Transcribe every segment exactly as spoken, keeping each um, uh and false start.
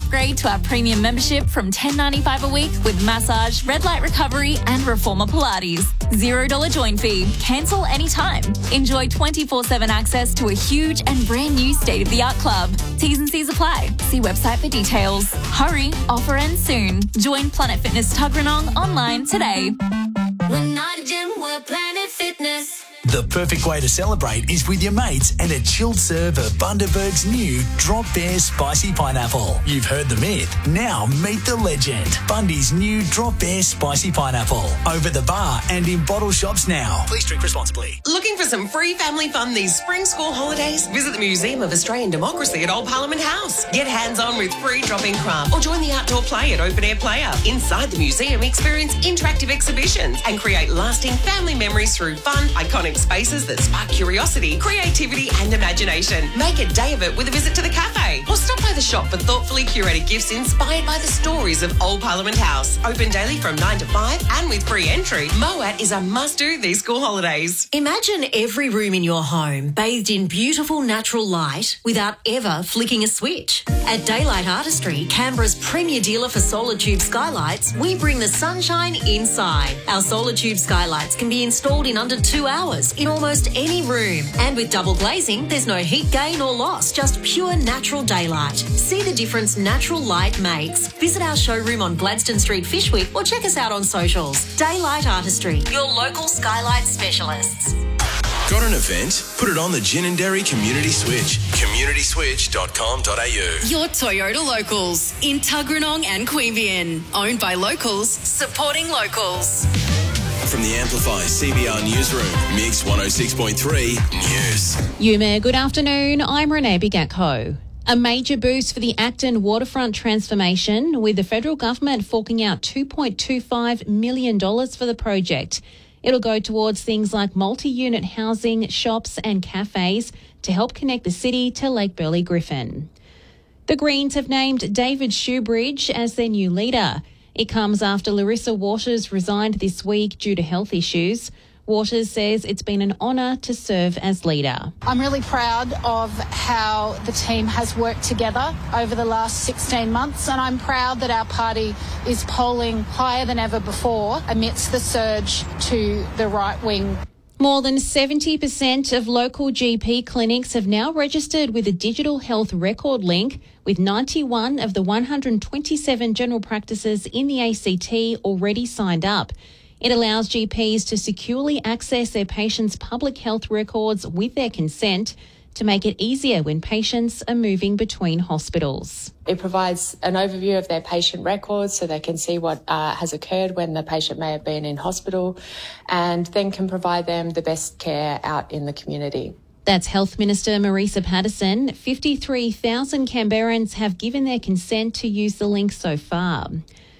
Upgrade to our premium membership from ten dollars ninety-five a week with massage, red light recovery and reformer Pilates. zero dollars join fee. Cancel anytime. Enjoy twenty-four seven access to a huge and brand new state-of-the-art club. T's and C's apply. See website for details. Hurry, offer ends soon. Join Planet Fitness Tuggeranong online today. We're not a gym, we're Planet Fitness. The perfect way to celebrate is with your mates and a chilled serve of Bundaberg's new Drop Bear Spicy Pineapple. You've heard the myth. Now meet the legend. Bundy's new Drop Bear Spicy Pineapple. Over the bar and in bottle shops now. Please drink responsibly. Looking for some free family fun these spring school holidays? Visit the Museum of Australian Democracy at Old Parliament House. Get hands-on with free drop-in craft or join the outdoor play at Open Air Player. Inside the museum, experience interactive exhibitions and create lasting family memories through fun, iconic spaces that spark curiosity, creativity and imagination. Make a day of it with a visit to the cafe or stop by the shop for thoughtfully curated gifts inspired by the stories of Old Parliament House. Open daily from nine to five and with free entry. Moat is a must-do these school holidays. Imagine every room in your home bathed in beautiful natural light without ever flicking a switch. At Daylight Artistry, Canberra's premier dealer for solar tube skylights, we bring the sunshine inside. Our solar tube skylights can be installed in under two hours in almost any room. And with double glazing, there's no heat gain or loss, just pure natural daylight. See the difference natural light makes. Visit our showroom on Gladstone Street, Fishwick, or check us out on socials. Daylight Artistry, your local skylight specialists. Got an event? Put it on the Ginninderry Community Switch. community switch dot com dot a u. Your Toyota Locals in Tuggeranong and Queanbeyan. Owned by locals, supporting locals. From the Amplify C B R Newsroom, Mix one oh six point three News. Yume, good afternoon. I'm Renee Bigatko. A major boost for the Acton waterfront transformation, with the federal government forking out two point two five million dollars for the project. It'll go towards things like multi-unit housing, shops and cafes to help connect the city to Lake Burley Griffin. The Greens have named David Shoebridge as their new leader. It comes after Larissa Waters resigned this week due to health issues. Waters says it's been an honour to serve as leader. I'm really proud of how the team has worked together over the last sixteen months, and I'm proud that our party is polling higher than ever before amidst the surge to the right wing. More than seventy percent of local G P clinics have now registered with a digital health record link, with ninety-one of the one hundred twenty-seven general practices in the A C T already signed up. It allows G Ps to securely access their patients' public health records with their consent to make it easier when patients are moving between hospitals. It provides an overview of their patient records so they can see what uh, has occurred when the patient may have been in hospital, and then can provide them the best care out in the community. That's Health Minister Marisa Patterson. fifty-three thousand Canberrans have given their consent to use the link so far.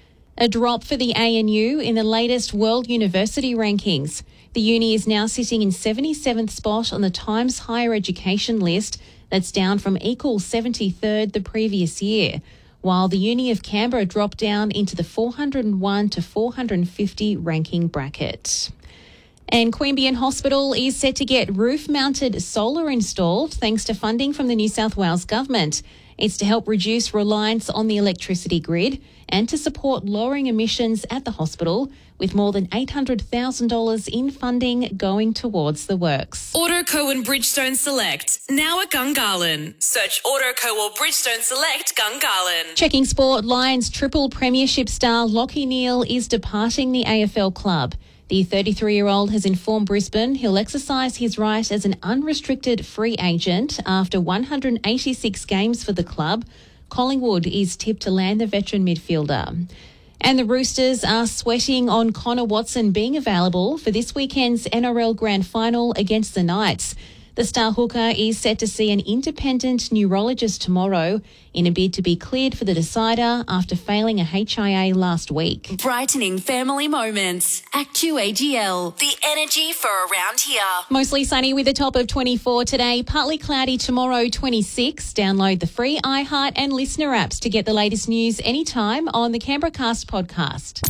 A drop for the A N U in the latest World University rankings. The uni is now sitting in seventy-seventh spot on the Times Higher Education list. That's down from equal seventy-third the previous year, while the Uni of Canberra dropped down into the four hundred one to four hundred fifty ranking bracket. And Queanbeyan Hospital is set to get roof-mounted solar installed thanks to funding from the New South Wales Government. It's to help reduce reliance on the electricity grid and to support lowering emissions at the hospital, with more than eight hundred thousand dollars in funding going towards the works. Autoco and Bridgestone Select, now at Gungahlin. Search Autoco or Bridgestone Select Gungahlin. Checking sport, Lions triple premiership star Lachie Neale is departing the A F L club. The thirty-three-year-old has informed Brisbane he'll exercise his right as an unrestricted free agent after one hundred eighty-six games for the club. Collingwood is tipped to land the veteran midfielder. And the Roosters are sweating on Connor Watson being available for this weekend's N R L Grand Final against the Knights. The star hooker is set to see an independent neurologist tomorrow in a bid to be cleared for the decider after failing a H I A last week. Brightening family moments. Actu A G L. The energy for around here. Mostly sunny with a top of twenty-four today. Partly cloudy tomorrow, twenty-six. Download the free iHeart and Listener apps to get the latest news anytime on the Canberra Cast podcast.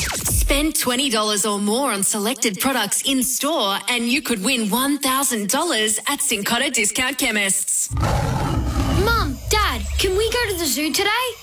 Spend twenty dollars or more on selected products in store and you could win one thousand dollars at Cincotta Discount Chemists. Mum, Dad, can we go to the zoo today?